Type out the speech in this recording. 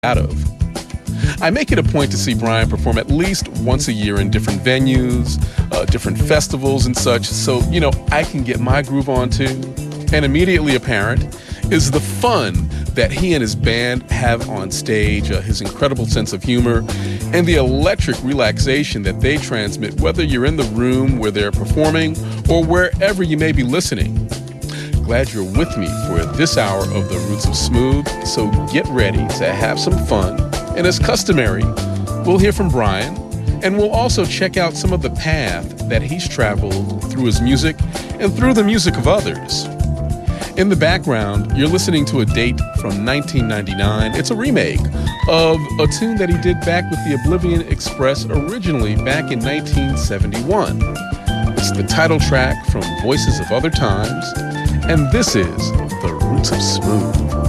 out of. I make it a point to see Brian perform at least once a year in different venues, different festivals and such, so, I can get my groove on too. And immediately apparent is the fun that he and his band have on stage, his incredible sense of humor, and the electric relaxation that they transmit, whether you're in the room where they're performing or wherever you may be listening. Glad you're with me for this hour of The Roots of Smooth, so get ready to have some fun. And as customary, we'll hear from Brian, and we'll also check out some of the path that he's traveled through his music and through the music of others. In the background, you're listening to a date from 1999. It's a remake of a tune that he did back with the Oblivion Express originally back in 1971. It's the title track from Voices of Other Times, and this is The Roots of Smooth.